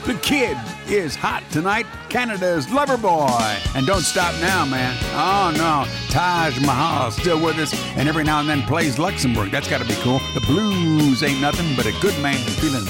The kid is hot tonight, Canada's lover boy. And don't stop now, man. Oh, no. Taj Mahal's still with us, and every now and then plays Luxembourg. That's got to be cool. The blues ain't nothing but a good man feeling